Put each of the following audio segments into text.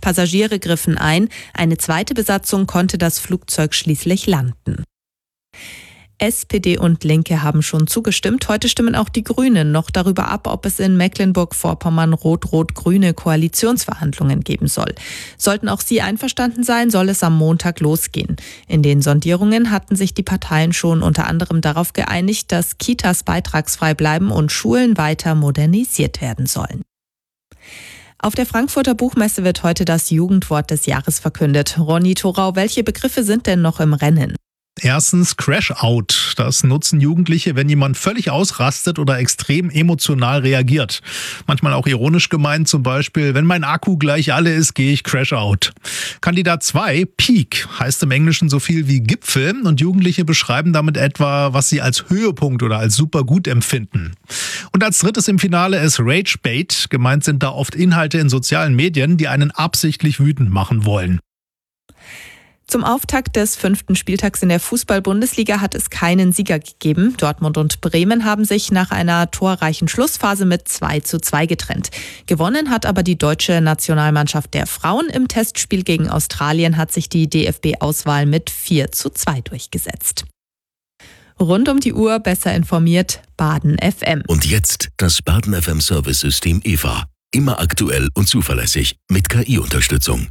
Passagiere griffen ein. Eine zweite Besatzung konnte das Flugzeug schließlich landen. SPD und Linke haben schon zugestimmt. Heute stimmen auch die Grünen noch darüber ab, ob es in Mecklenburg-Vorpommern rot-rot-grüne Koalitionsverhandlungen geben soll. Sollten auch sie einverstanden sein, soll es am Montag losgehen. In den Sondierungen hatten sich die Parteien schon unter anderem darauf geeinigt, dass Kitas beitragsfrei bleiben und Schulen weiter modernisiert werden sollen. Auf der Frankfurter Buchmesse wird heute das Jugendwort des Jahres verkündet. Ronny Thorau, welche Begriffe sind denn noch im Rennen? Erstens Crash-Out. Das nutzen Jugendliche, wenn jemand völlig ausrastet oder extrem emotional reagiert. Manchmal auch ironisch gemeint, zum Beispiel, wenn mein Akku gleich alle ist, gehe ich Crash-Out. Kandidat 2, Peak, heißt im Englischen so viel wie Gipfel und Jugendliche beschreiben damit etwa, was sie als Höhepunkt oder als super gut empfinden. Und als drittes im Finale ist Rage-Bait. Gemeint sind da oft Inhalte in sozialen Medien, die einen absichtlich wütend machen wollen. Zum Auftakt des 5. Spieltags in der Fußball-Bundesliga hat es keinen Sieger gegeben. Dortmund und Bremen haben sich nach einer torreichen Schlussphase mit 2:2 getrennt. Gewonnen hat aber die deutsche Nationalmannschaft der Frauen. Im Testspiel gegen Australien hat sich die DFB-Auswahl mit 4:2 durchgesetzt. Rund um die Uhr besser informiert, Baden FM. Und jetzt das Baden FM Service-System EVA. Immer aktuell und zuverlässig mit KI-Unterstützung.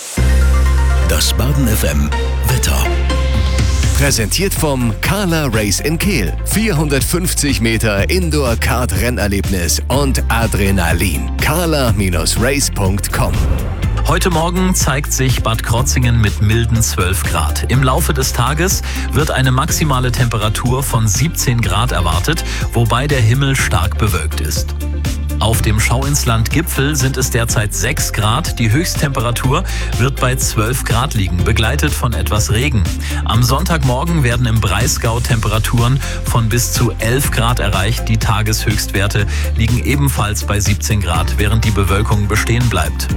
Das Baden FM Wetter. Präsentiert vom Carla Race in Kehl. 450 Meter Indoor-Kart-Rennerlebnis und Adrenalin. carla-race.com. Heute Morgen zeigt sich Bad Krotzingen mit milden 12 Grad. Im Laufe des Tages wird eine maximale Temperatur von 17 Grad erwartet, wobei der Himmel stark bewölkt ist. Auf dem Schauinsland Gipfel sind es derzeit 6 Grad. Die Höchsttemperatur wird bei 12 Grad liegen, begleitet von etwas Regen. Am Sonntagmorgen werden im Breisgau Temperaturen von bis zu 11 Grad erreicht. Die Tageshöchstwerte liegen ebenfalls bei 17 Grad, während die Bewölkung bestehen bleibt.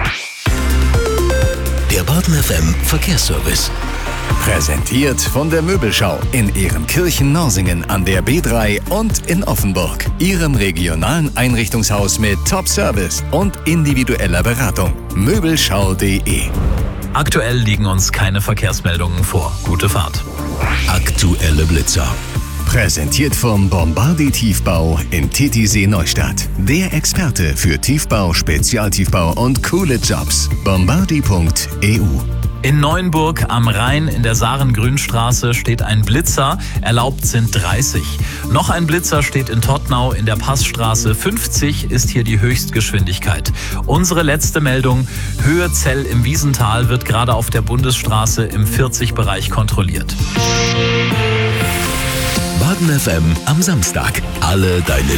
Der Baden FM Verkehrsservice. Präsentiert von der Möbelschau in Ehrenkirchen-Norsingen an der B3 und in Offenburg. Ihrem regionalen Einrichtungshaus mit Top-Service und individueller Beratung. Möbelschau.de. Aktuell liegen uns keine Verkehrsmeldungen vor. Gute Fahrt. Aktuelle Blitzer. Präsentiert vom Bombardi Tiefbau in Titisee Neustadt. Der Experte für Tiefbau, Spezialtiefbau und coole Jobs. Bombardi.eu. In Neuenburg am Rhein in der Sarengrünstraße steht ein Blitzer, erlaubt sind 30. Noch ein Blitzer steht in Tottnau in der Passstraße, 50 ist hier die Höchstgeschwindigkeit. Unsere letzte Meldung, Höhe Zell im Wiesental wird gerade auf der Bundesstraße im 40-Bereich kontrolliert. Baden FM am Samstag. Alle deine